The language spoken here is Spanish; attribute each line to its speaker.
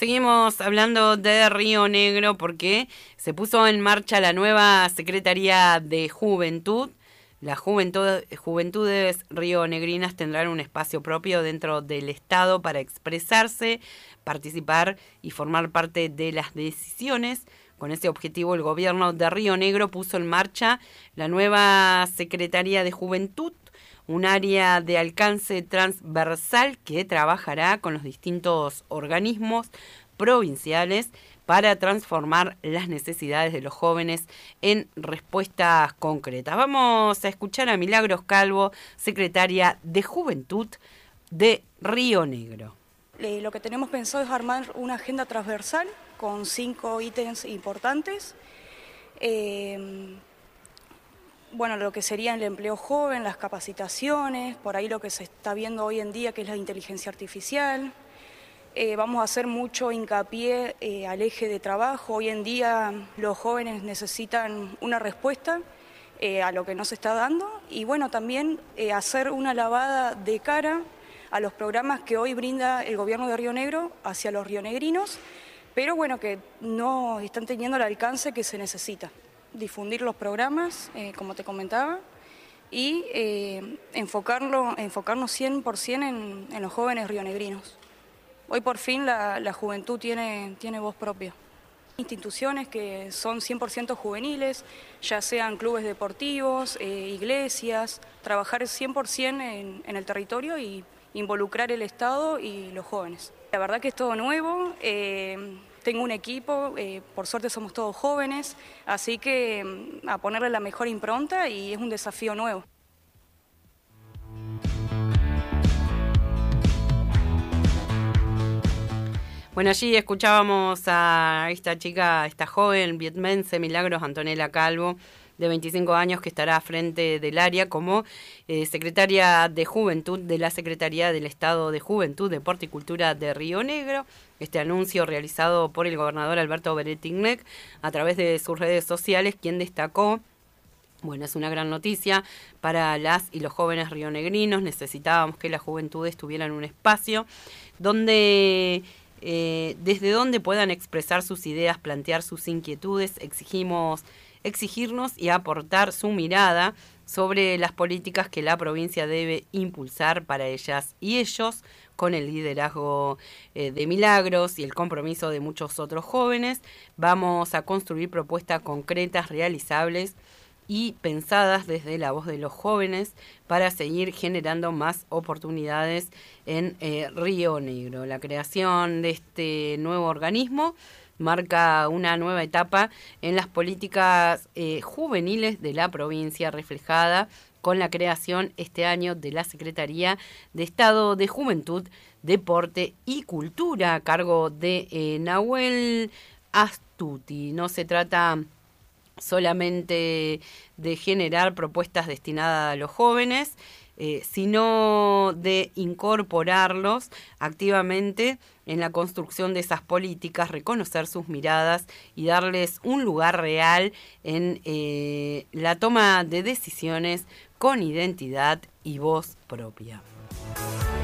Speaker 1: Seguimos hablando de Río Negro porque se puso en marcha la nueva Secretaría de Juventud. Las juventudes rionegrinas tendrán un espacio propio dentro del Estado para expresarse, participar y formar parte de las decisiones. Con ese objetivo, el gobierno de Río Negro puso en marcha la nueva Secretaría de Juventud, un área de alcance transversal que trabajará con los distintos organismos provinciales para transformar las necesidades de los jóvenes en respuestas concretas. Vamos a escuchar a Milagros Calvo, secretaria de Juventud de Río Negro.
Speaker 2: Lo que tenemos pensado es armar una agenda transversal con 5 ítems importantes. Lo que sería el empleo joven, las capacitaciones, por ahí lo que se está viendo hoy en día, que es la inteligencia artificial. Vamos a hacer mucho hincapié al eje de trabajo. Hoy en día los jóvenes necesitan una respuesta a lo que no se está dando y también hacer una lavada de cara a los programas que hoy brinda el gobierno de Río Negro hacia los rionegrinos, pero que no están teniendo el alcance que se necesita. Difundir los programas, como te comentaba, y enfocarnos 100% en los jóvenes rionegrinos. Hoy por fin la juventud tiene voz propia. Instituciones que son 100% juveniles, ya sean clubes deportivos, iglesias, trabajar 100% en el territorio y involucrar el Estado y los jóvenes. La verdad que es todo nuevo. Tengo un equipo, por suerte somos todos jóvenes, así que a ponerle la mejor impronta y es un desafío nuevo.
Speaker 1: Bueno, allí escuchábamos a esta chica, esta joven vietmense, Milagros Antonella Calvo, de 25 años, que estará frente del área como secretaria de Juventud de la Secretaría del Estado de Juventud, Deporte y Cultura de Río Negro. Este anuncio realizado por el gobernador Alberto Beretilnec a través de sus redes sociales, quien destacó: es una gran noticia para las y los jóvenes rionegrinos. Necesitábamos que las juventudes tuvieran un espacio donde desde donde puedan expresar sus ideas, plantear sus inquietudes, exigirnos y aportar su mirada sobre las políticas que la provincia debe impulsar para ellas y ellos, con el liderazgo de Milagros y el compromiso de muchos otros jóvenes. Vamos a construir propuestas concretas, realizables y pensadas desde la voz de los jóvenes para seguir generando más oportunidades en Río Negro. La creación de este nuevo organismo marca una nueva etapa en las políticas juveniles de la provincia, reflejada con la creación este año de la Secretaría de Estado de Juventud, Deporte y Cultura a cargo de Nahuel Astuti. No se trata solamente de generar propuestas destinadas a los jóvenes, sino de incorporarlos activamente en la construcción de esas políticas, reconocer sus miradas y darles un lugar real en la toma de decisiones con identidad y voz propia.